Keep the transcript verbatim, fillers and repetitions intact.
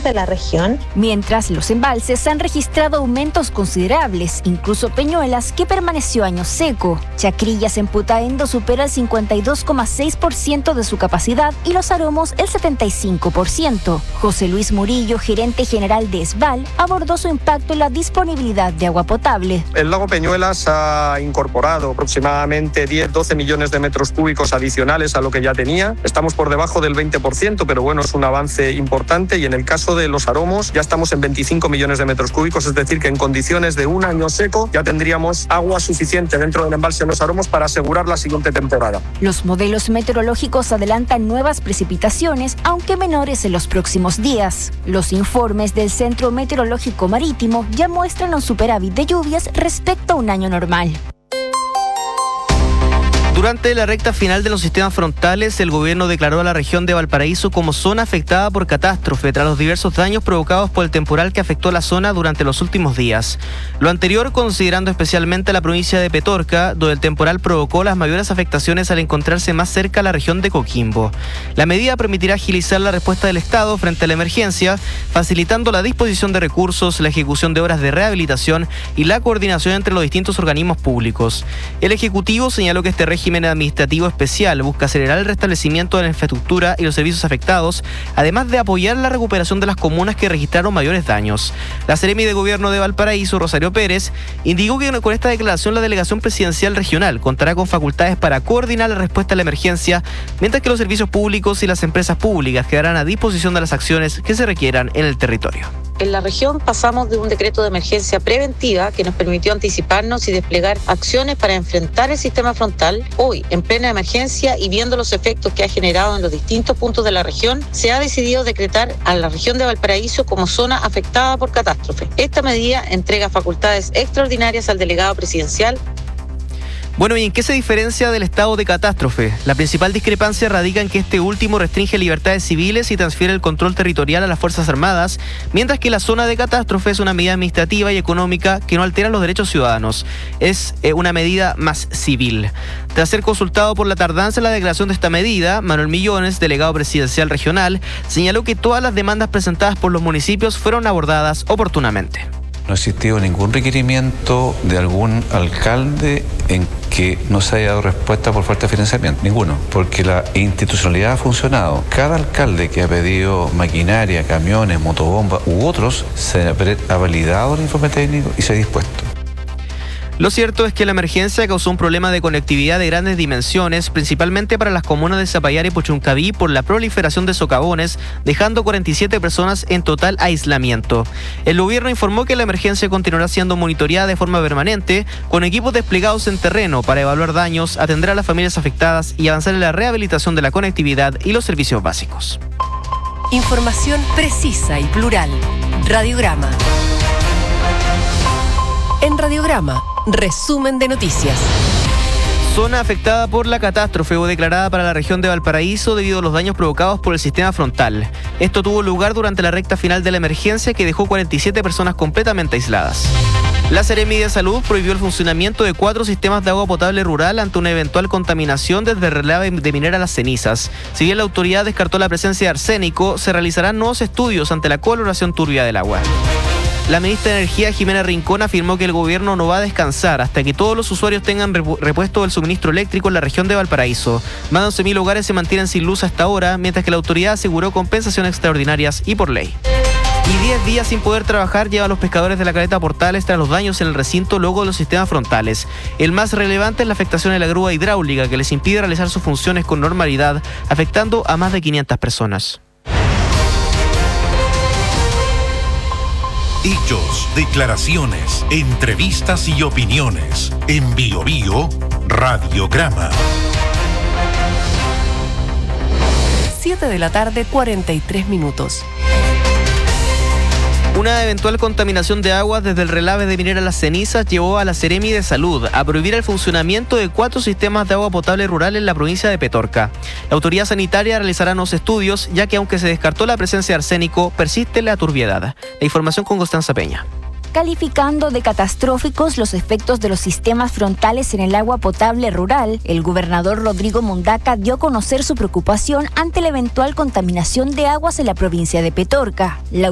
de la región. Mientras los embalses han registrado aumentos considerables, incluso Peñuelas, que permaneció año seco. Chacrillas en Putaendo supera el cincuenta y dos coma seis por ciento de su capacidad y Los Aromos el setenta y cinco por ciento. José Luis Murillo, gerente general de ESVAL, abordó su impacto en la disponibilidad de agua potable. El lago Peñuelas ha incorporado aproximadamente diez a doce millones de metros cúbicos adicionales a lo que ya tenía. Estamos por debajo del veinte por ciento, pero bueno, es un avance importante, y en el caso de Los Aromos ya estamos en veinticinco millones de metros cúbicos, es decir, que en condiciones de un año seco ya tendríamos agua suficiente dentro del embalse de Los Aromos para asegurar la siguiente temporada. Los modelos meteorológicos adelantan nuevas precipitaciones, aunque menores en los próximos días. Los informes del Centro Meteorológico Marítimo ya muestran un superávit de lluvias respecto a un año normal. Durante la recta final de los sistemas frontales, el gobierno declaró a la región de Valparaíso como zona afectada por catástrofe tras los diversos daños provocados por el temporal que afectó la zona durante los últimos días. Lo anterior considerando especialmente la provincia de Petorca, donde el temporal provocó las mayores afectaciones al encontrarse más cerca a la región de Coquimbo. La medida permitirá agilizar la respuesta del Estado frente a la emergencia, facilitando la disposición de recursos, la ejecución de obras de rehabilitación y la coordinación entre los distintos organismos públicos. El Ejecutivo señaló que este régimen administrativo especial busca acelerar el restablecimiento de la infraestructura y los servicios afectados, además de apoyar la recuperación de las comunas que registraron mayores daños. La Seremi de Gobierno de Valparaíso, Rosario Pérez, indicó que con esta declaración la delegación presidencial regional contará con facultades para coordinar la respuesta a la emergencia, mientras que los servicios públicos y las empresas públicas quedarán a disposición de las acciones que se requieran en el territorio. En la región pasamos de un decreto de emergencia preventiva que nos permitió anticiparnos y desplegar acciones para enfrentar el sistema frontal. Hoy, en plena emergencia y viendo los efectos que ha generado en los distintos puntos de la región, se ha decidido decretar a la región de Valparaíso como zona afectada por catástrofe. Esta medida entrega facultades extraordinarias al delegado presidencial. Bueno, ¿y en qué se diferencia del estado de catástrofe? La principal discrepancia radica en que este último restringe libertades civiles y transfiere el control territorial a las Fuerzas Armadas, mientras que la zona de catástrofe es una medida administrativa y económica que no altera los derechos ciudadanos. Es eh, una medida más civil. Tras ser consultado por la tardanza en la declaración de esta medida, Manuel Millones, delegado presidencial regional, señaló que todas las demandas presentadas por los municipios fueron abordadas oportunamente. No ha existido ningún requerimiento de algún alcalde en que no se haya dado respuesta por falta de financiamiento, ninguno, porque la institucionalidad ha funcionado. Cada alcalde que ha pedido maquinaria, camiones, motobombas u otros, se ha validado el informe técnico y se ha dispuesto. Lo cierto es que la emergencia causó un problema de conectividad de grandes dimensiones, principalmente para las comunas de Zapallar y Puchuncaví por la proliferación de socavones, dejando cuarenta y siete personas en total aislamiento. El gobierno informó que la emergencia continuará siendo monitoreada de forma permanente, con equipos desplegados en terreno para evaluar daños, atender a las familias afectadas y avanzar en la rehabilitación de la conectividad y los servicios básicos. Información precisa y plural. Radiograma. En Radiograma, resumen de noticias. Zona afectada por la catástrofe o declarada para la región de Valparaíso debido a los daños provocados por el sistema frontal. Esto tuvo lugar durante la recta final de la emergencia que dejó cuarenta y siete personas completamente aisladas. La Seremi de Salud prohibió el funcionamiento de cuatro sistemas de agua potable rural ante una eventual contaminación desde el relave de Minera Las Cenizas. Si bien la autoridad descartó la presencia de arsénico, se realizarán nuevos estudios ante la coloración turbia del agua. La ministra de Energía, Jimena Rincón, afirmó que el gobierno no va a descansar hasta que todos los usuarios tengan repuesto del suministro eléctrico en la región de Valparaíso. Más de once mil hogares se mantienen sin luz hasta ahora, mientras que la autoridad aseguró compensaciones extraordinarias y por ley. Y diez días sin poder trabajar llevan los pescadores de la caleta Portales tras los daños en el recinto luego de los sistemas frontales. El más relevante es la afectación de la grúa hidráulica que les impide realizar sus funciones con normalidad, afectando a más de quinientas personas. Hechos, declaraciones, entrevistas y opiniones. En Bio Bio, Radiograma. siete de la tarde, cuarenta y tres minutos. Una eventual contaminación de aguas desde el relave de Minera Las Cenizas llevó a la Seremi de Salud a prohibir el funcionamiento de cuatro sistemas de agua potable rural en la provincia de Petorca. La autoridad sanitaria realizará nuevos estudios, ya que aunque se descartó la presencia de arsénico, persiste la turbiedad. La información con Constanza Peña. Calificando de catastróficos los efectos de los sistemas frontales en el agua potable rural, el gobernador Rodrigo Mundaca dio a conocer su preocupación ante la eventual contaminación de aguas en la provincia de Petorca. La